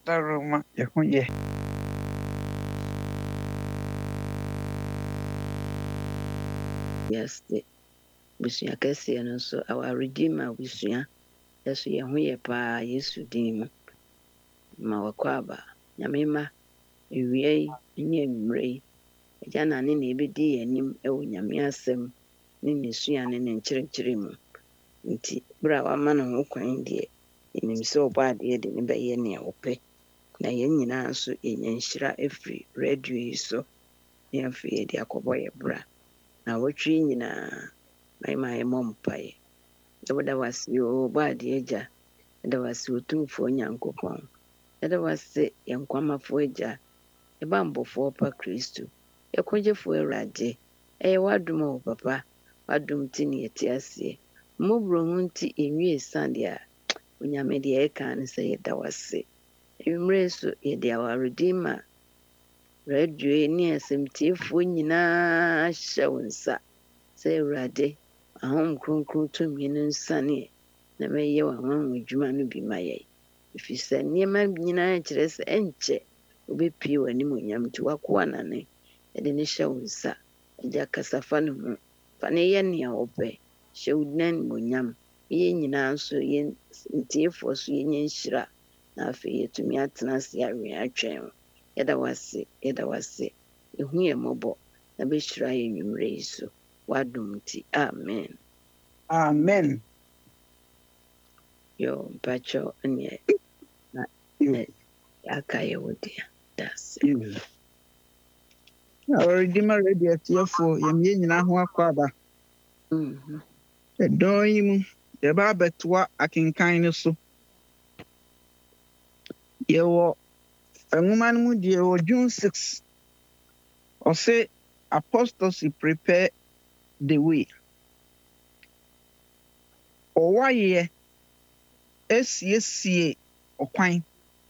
Taruma, Yahuye. Yes, the busua kɛseɛ no nso our redeemer busua ɛso yɛn ho yɛ paa Yesu din mu ma wɔkɔ aba nyame ma ewia yi ne anwummerɛ yi agya nane na ebedi yɛn anim ɛwɔ nyame asɛm ne nesua ne ne nkyerɛkyerɛ mu nti bere a wama no ho kwan deɛ yɛnim sɛ ɔbɔ adeɛ de ne bɛyɛ nea ɔpɛ na yɛn nyinaa nso yɛnya nhyira afiri radio yi so ne afei yɛde akɔbɔ yɛ bra na wɔtwe nyinaa ma yɛmmɔ mpaeɛ. Yɛda wo ase oo bɔ adeɛ agya yɛda wo ase Otumfoɔ Nyankopɔn yɛda wo ase yɛn nkwamafoɔ agya yɛbammɔfoɔ pa Kristo yɛkɔgyefoɔ Awurade ɛyɛ w'adom a wo papa w'adom nti ne yɛte aseɛ mmɔborɔhu nti ɛnwie sane a Onyame deɛ ɛka ne sɛ yɛda wo ase anwummerɛ so yɛde our Redeemer radio ne asɛmtiefoɔ nyinaa hyɛ wo nsa sɛ Awurade ahom kronkron tumi no nsane na mɛyɛ w'anwanwa adwuma no bi ma yɛn ɛfiri sɛ nneɛma nyinaa kyerɛ sɛ ɛnkyɛ wobɛpie w'animonyam nti woakoa nane yɛde ne hyɛ wo nsa agya kasa fa ne ho fa ne yɛ nea wɔpɛ hyɛ wo din animonyam yɛn nyinaa nso yɛn ntiefoɔ so yɛnyɛ nhyira na afei yɛtumi atena ase awe atwɛn wo yɛda wase ɛhu yɛ mmɔbɔ na bɛhyira yɛ nnwummerɛ yi so w'adom nti amen. Amen. Yo mpakyɛw neɛ na aka yɛ wo dea dase Our Redeemer Radio Tiafo, Yamye nyina ho akɔ aba. Ɛdɔn yi mu, yɛba abɛtoa akenkan no so. Yɛwɔ nwoma no mu deɛ wɔ June 6. Ɔse apostasy prepare the way. Ɔwayɛ esiesie ɔkwan.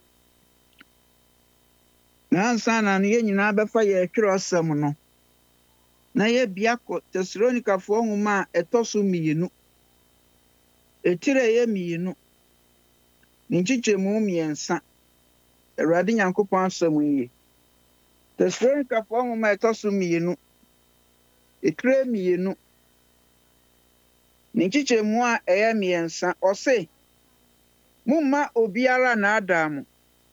Nansa na yɛn nyinaa bɛfa yɛ Twerɛsɛm no. Na yɛbia kɔ Tesalonikafoɔ nwoma a ɛtɔ so 2. Etire yɛ 2. Ne nkyekyɛmu 3. Awurade Nyankopɔn asɛm yi. Tesalonikafoɔ nwoma a ɛtɔ so 2. Etire 2. Ne nkyekyɛmu a ɛyɛ 3. Ɔse, mumma obiara naadaa mo.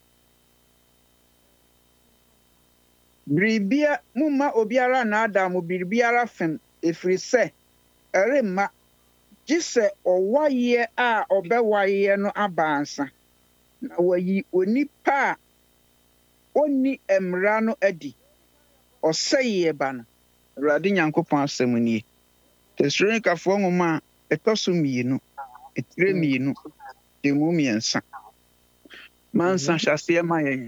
Mumma obiara naadaa mo biribiara fem ɛfiri sɛ ɛremma gye sɛ ɔwayɛ a ɔbɛwayɛ no aba ansa na wayi onipa a onni mmara no adi ɔsɛeɛ ba no. Awurade Nyankopɔn asɛm nie. Tesalonikafoɔ nwoma a ɛtɔ so 2. Etire 2. Emu 3. Mansa hyɛseɛ ma yɛn.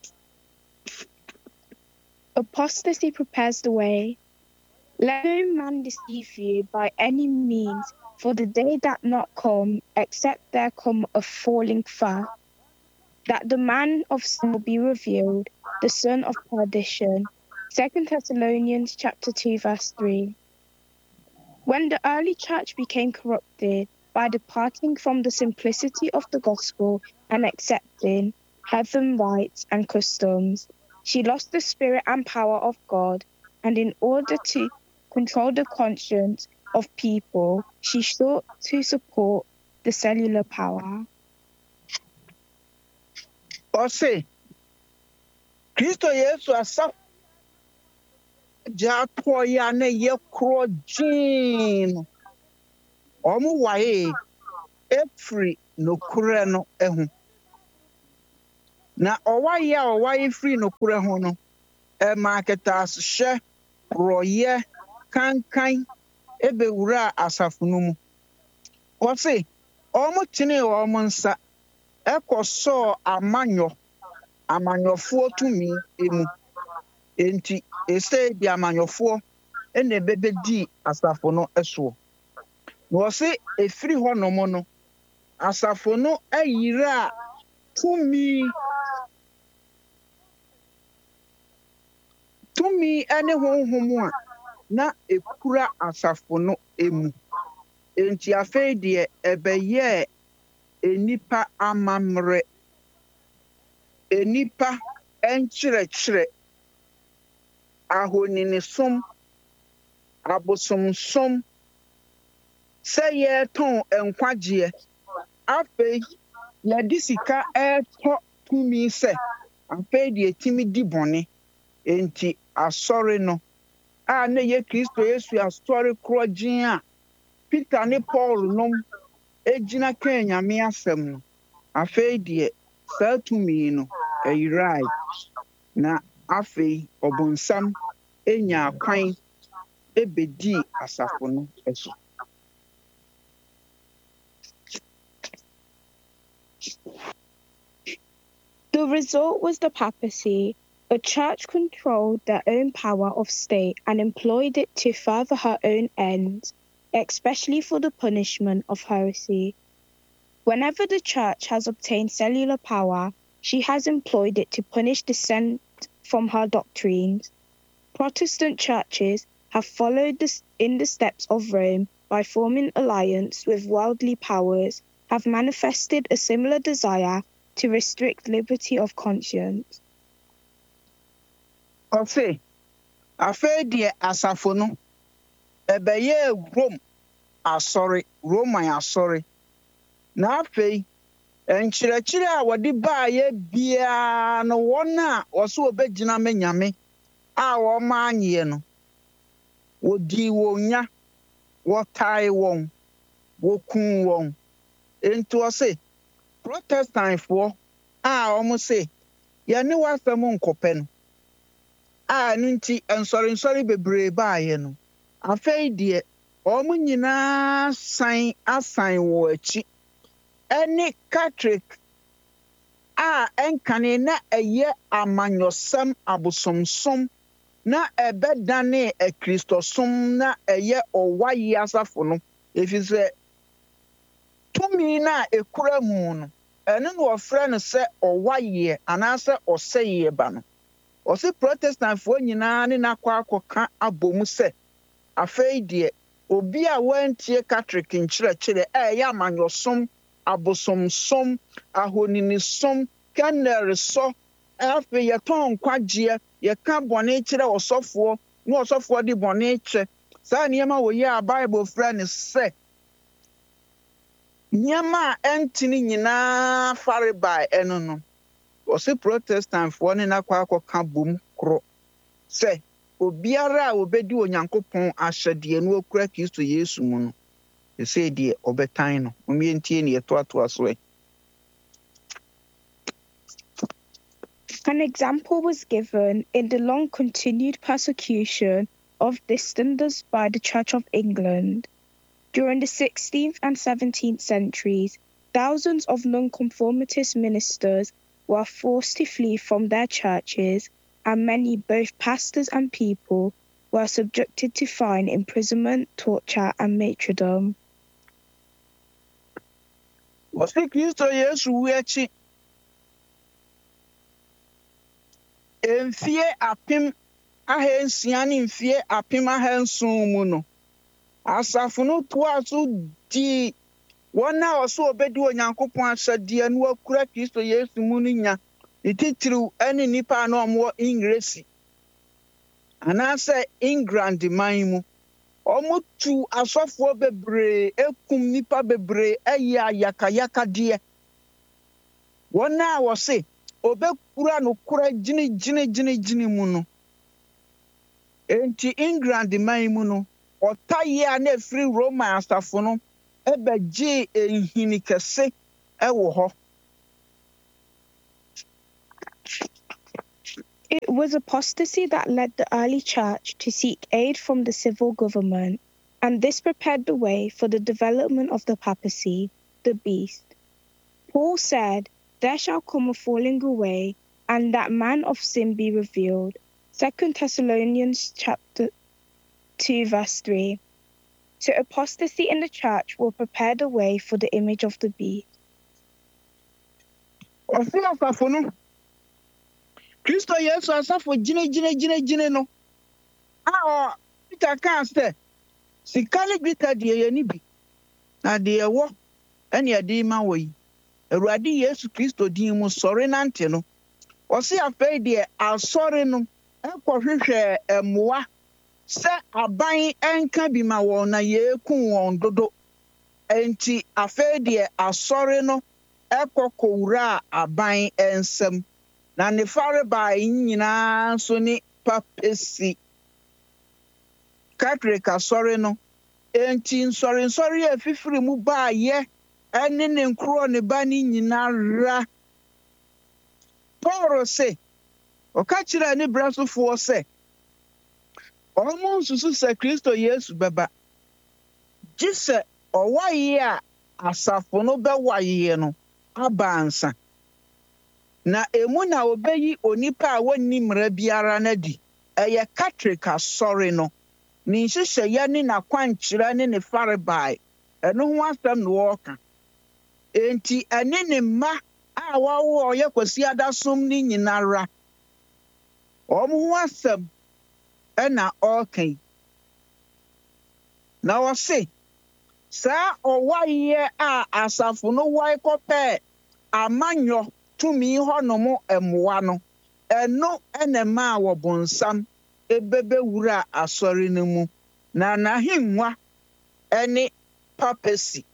Apostasy prepares the way. Let no man deceive you by any means, for the day doth not come, except there come a falling fast, that the man of sin will be revealed, the son of perdition. 2 Thessalonians chapter 2, verse 3. When the early church became corrupted by departing from the simplicity of the gospel and accepting heathen rites and customs, she lost the spirit and power of God, and in order to control the conscience of people, she sought to support the cellular power. Ɔse, Kristo Yesu asafo gya atɔ ya na yɛ korɔ gyeen. Ɔmo wae efiri nokorɛ no ho. Na ɔwayɛ a ɔwayɛ firi nokorɛ ho no, ɛma aketaasehyɛ, porɔyɛ, kankan ebewura asafo no mu. Ɔse, ɔmo tenee ɔmo nsa ɛkɔsɔɔ amanyɔfoɔ tumi mu. Enti ɛsɛ di amanyɔfoɔ ɛna ɛbɛbɛdi asafo no ɛsoɔ. Na ɔse efiri hɔnom no, asafo no ayira tumi ɛne honhom a na ekura asafo no emu. Enti afei deɛ ɛbɛyɛ enipa amammerɛ. enipa enkyerɛkyerɛ ahoninisom abosomsom sɛ yɛtɔn nkwagyeɛ afei yɛde sika ɛtɔ tumi sɛ afei deɛ timi di bɔne enti asɔre no a na yɛ Kristo Yesu asɔre korɔgyen a Peter ne Paul nom egyina kan Nyame asɛm no afei deɛ saa tumi no ɛyerae na afei ɔbonsam enya kwan ebedii asafo no so. The result was the papacy. A church controlled their own power of state and employed it to further her own ends, especially for the punishment of heresy. Whenever the church has obtained cellular power, she has employed it to punish dissent from her doctrines. Protestant churches have followed in the steps of Rome by forming alliance with worldly powers, have manifested a similar desire to restrict liberty of conscience. Ɔse afei deɛ asafo no ɛbɛyɛ Rome asɔre Roman asɔre na afei nkyerɛkyerɛ a wɔde baayɛ biara no wɔn a wɔso wɔbɛgyina me Nyame a wɔma anyɛ no wɔdi wɔn nya wɔtae wɔn wɔkum wɔn enti ɔse Protestantfoɔ a wɔn se yɛne wɔasɛm nkɔpɛ no a no nti nsɔrensɔre bebree baayɛ no afei deɛ wɔn nyinaa asan wɔ akyi ɛne Catholic a ɛnkane na ɛyɛ amanyɔsɛm abosomsom na ɛbɛdane akristosom na ɛyɛ ɔwayi asafo no ɛfiri sɛ tumi na ekura mu no ɛno na wɔfrɛ no sɛ ɔwayeɛ anaasɛ ɔsɛyeɛ ba no ɔse Protestantfoɔ nyinaa ne nakɔ akɔka abɔ mu sɛ afei deɛ obi a wɔantie Catholic nkyerɛkyerɛ ɛyɛ amanyɔsom abosomsom ahoninisom kɛnɛresɔ afei yɛtɔn nkwagyeɛ yɛka bɔne kyerɛ ɔsɔfoɔ na ɔsɔfoɔ de bɔne kyɛ saa nneɛma wɔyɛ a Bible frɛ no sɛ nneɛma a ɛntene nyinaa fare bae ɛno no ɔse Protestantfoɔ ne nakɔ akɔka bom korɔ sɛ obiara a obedi Onyankopɔn ahyɛdeɛ no okura Kristo Yesu mu no ɛsɛ deɛ ɔbɛtan no ɔmientie ne yɛtoatoa so ɛ. An example was given in the long-continued persecution of dissenters by the Church of England. During the 16th and 17th centuries, thousands of nonconformist ministers were forced to flee from their churches, and many, both pastors and people, were subjected to fine, imprisonment, torture, and martyrdom. Ɔse Kristo Yesu wu akyi mfie apem ahansia ne mfie apem ahanson mu no asafo no toa so di wɔn a ɔso obedi Onyankopɔn ahyɛdeɛ no wakura Kristo Yesu mu no nya ititiriw ɛne nipa na ɔmo Ingresi anaasɛ England man mu ɔmo tu asɔfoɔ bebree ekum nipa bebree ɛyɛ ayakayakadeɛ wɔn a wɔse obekura no kura gyini mu no enti England man mu no ɔtaye a na efiri Roman asafo no ɛbɛgye nhini kɛse ɛwɔ hɔ. It was apostasy that led the early church to seek aid from the civil government, and this prepared the way for the development of the papacy, the beast. Paul said, "There shall come a falling away, and that man of sin be revealed." 2 Thessalonians chapter 2, verse 3. So apostasy in the church will prepare the way for the image of the beast. Ɔse asafo no Kristo Yesu asafo gyine no a Peter kan sɛ sika ne dwetɛ deɛ yɛ ne bi na deɛ ɛwɔ ɛne ɛde ma wɔ yi Awurade Yesu Kristo din mu sɔre nante no ɔse afei deɛ asɔre no ɛkɔhwehwɛ mmoa sɛ aban ɛnka bi ma wɔn na yɛekum wɔn dodo. Enti afei deɛ asɔre no ɛkɔkɔwura aban nsam. Na ne farebae nyinaa nso ne papesi. Catholic asɔre no enti nsɔrensɔre a fifiri mu baayɛ ɛne ne nkoro ne ba ne nyinaa. Paul se ɔka kyerɛ ne brɛsofoɔ sɛ ɔmo nsusu sɛ Kristo Yesu bɛba gye sɛ ɔwaye a asafo no bɛwaye no aba ansa. Na emu na obeyi onipa a wonni mmara biara n'adi. Ɛyɛ Catholic asɔre no ne nhyehyɛeɛ ne n'akwankyerɛ ne ne farebae ɛno ho asɛm na wɔɔka. Enti ɛne ne mma a wɔawo ɔyɛ Kwasi Adasom ne nyinara ɔmo ho asɛm ɛna ɔɔka yi. Na wɔse saa ɔwayeɛ a asafo no wae kɔpɛɛ amanyɔ tumi hɔnom mmoa no ɛno ɛna maa wɔ bonsam ebebewura asɔre no mu. Na n'ahengua ɛne papesi.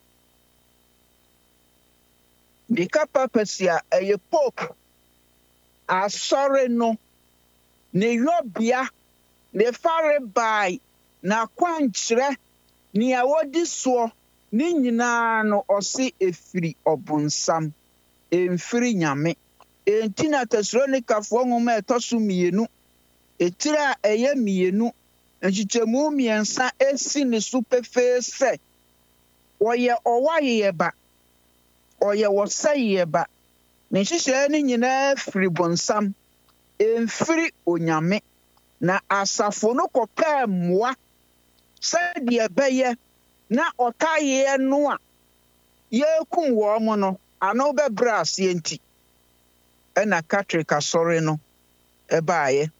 Dika papesi a ɛyɛ pope asɔre no ne yɔbea ne farebae n'akwankyerɛ nea wɔdi soɔ ne nyinaa no ɔse efiri ɔbonsam emfiri nyame. Enti na Tesalonikafoɔ nwoma a ɛtɔ so 2 etire a ɛyɛ 2 nkyekyɛmu 3 esi ne so pefee sɛ ɔyɛ ɔwayeyɛ ba ɔyɛ wɔsɛyɛ ba ne nhyehyɛeɛ no nyinaa firi bonsam emfiri onyame. Na asafo no kɔpɛɛ mmoa sɛdeɛ ɛbɛyɛ na ɔtayeɛ no a yɛkum wɔn no ano bɛbrɛ aseɛ nti ɛna Catholic asɔre no ɛbaayɛ.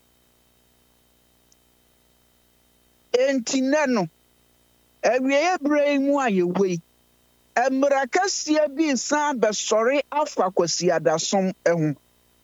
Enti nɛ no awieeɛ berɛ yi mu a yɛwɔ yi mmara kɛseɛ bi san bɛsɔre afa Kwasi Adasom ho.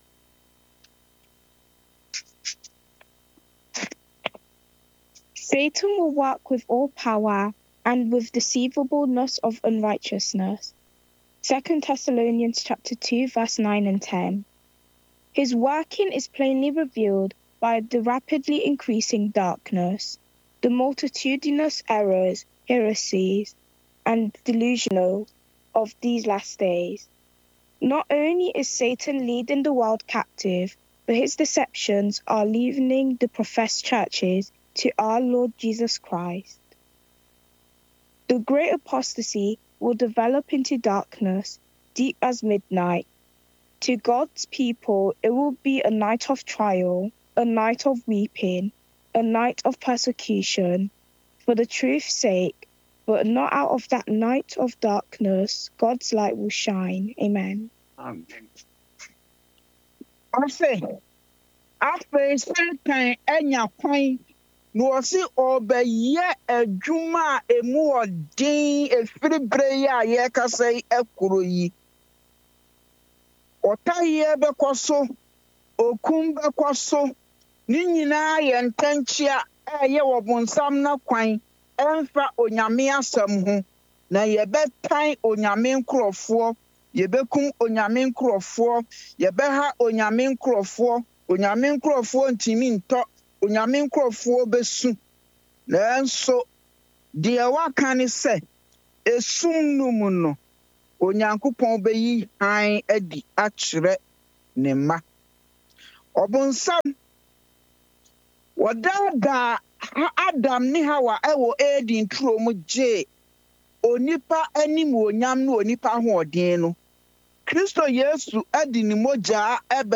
Satan will work with all power and with deceivableness of unrighteousness. 2 Thessalonians chapter 2, verse 9 and 10. His working is plainly revealed by the rapidly increasing darkness, the multitudinous errors, heresies, and delusional of these last days. Not only is Satan leading the world captive, but his deceptions are leavening the professed churches to our Lord Jesus Christ. The great apostasy will develop into darkness, deep as midnight. To God's people, it will be a night of trial, a night of weeping, a night of persecution, for the truth's sake, but not out of that night of darkness, God's light will shine. Amen. Amen. Ɔse afei Satan anya kwan na ɔse ɔbɛyɛ adwuma a emu ɔden efiri bere yi a yɛkasa yi ɛkoro yi. Ɔtayeɛ bɛkɔ so, okum bɛkɔ so, ne nyinaa yɛ ntɛnkyea a ɛyɛ wɔ bonsam na kwan ɛmfa onyame asɛm ho. Na yɛbɛtan onyame nkurɔfoɔ, yɛbɛkum onyame nkurɔfoɔ, yɛbɛha onyame nkurɔfoɔ, onyame nkurɔfoɔ ntimi ntɔ, onyame nkurɔfoɔ bɛsu. Nanso deɛ waka ne sɛ esum no mu no Onyankopɔn bɛyi hann adi akyerɛ ne mma. Ɔbonsam wɔdaadaa Adam ne Hawa ɛwɔ Eden turo mu gyee onipa anim onyam ne onipa ahoɔden no. Kristo Yesu adi ne mogya